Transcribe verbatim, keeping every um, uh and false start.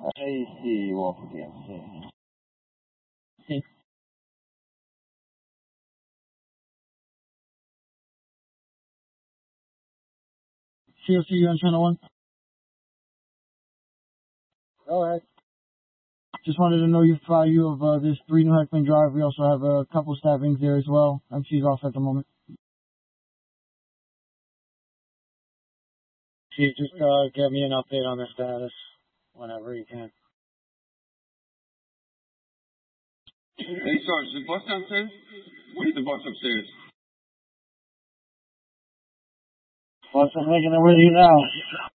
I see Wolf again. See. C O C, you on channel one? Go ahead. Just wanted to know your value of uh, this three New Heckman Drive. We also have a couple stabbings there as well. M C's off at the moment. Chief, just uh, get me an update on the status whenever you can. Hey, Sarge, is the bus downstairs? Where's the bus upstairs? Bus is making it with you now.